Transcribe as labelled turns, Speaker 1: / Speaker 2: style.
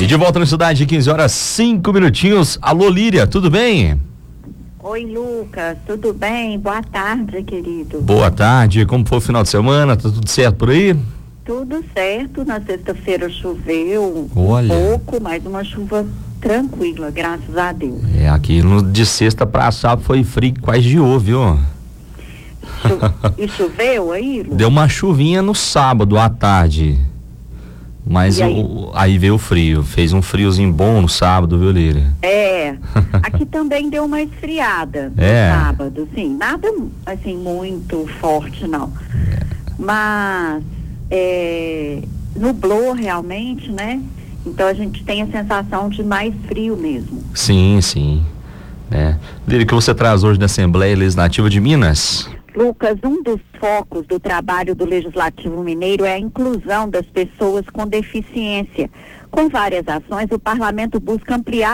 Speaker 1: E de volta na cidade, 15 horas 5 minutinhos. Alô, Líria, tudo bem?
Speaker 2: Oi, Lucas, tudo bem? Boa tarde, querido.
Speaker 1: Boa tarde, como foi o final de semana? Tá tudo certo por aí?
Speaker 2: Tudo certo, na sexta-feira choveu
Speaker 1: Olha.
Speaker 2: um pouco, mas uma chuva tranquila, graças a Deus.
Speaker 1: Aqui de sexta pra sábado foi frio, quase geou, viu?
Speaker 2: E choveu aí, Lucas?
Speaker 1: Deu uma chuvinha no sábado à tarde, mas aí veio o frio, fez um friozinho bom no sábado, viu, Líria?
Speaker 2: Aqui também deu uma esfriada no sábado, sim, nada assim muito forte não, mas nublou realmente, né? Então a gente tem a sensação de mais frio mesmo.
Speaker 1: Sim. Líria, o que você traz hoje na Assembleia Legislativa de Minas?
Speaker 2: Lucas, um dos focos do trabalho do Legislativo Mineiro é a inclusão das pessoas com deficiência. Com várias ações, o parlamento busca ampliar